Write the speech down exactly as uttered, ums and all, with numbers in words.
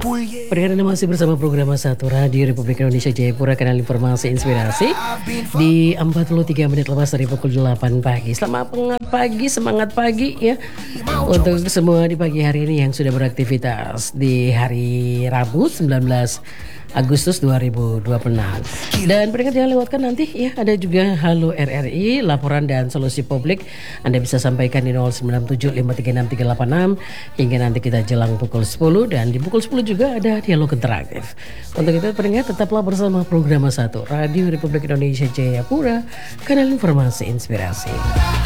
Pendengar Anda masih bersama program satu Radio Republik Indonesia Jayapura, kanal informasi inspirasi di empat puluh tiga menit lepas dari pukul delapan pagi. Selamat pagi, semangat pagi ya untuk semua di pagi hari ini yang sudah beraktivitas di hari Rabu sembilan belas Agustus dua ribu dua puluh enam. Dan pendengar jangan lewatkan nanti ya, ada juga Halo R R I, laporan dan solusi publik. Anda bisa sampaikan di nol sembilan tujuh lima tiga enam tiga delapan enam hingga nanti kita jelang pukul sepuluh, dan di pukul sepuluh juga ada dialog interaktif. Untuk itu pendengar tetaplah bersama program satu Radio Republik Indonesia Jayapura, kanal informasi inspirasi.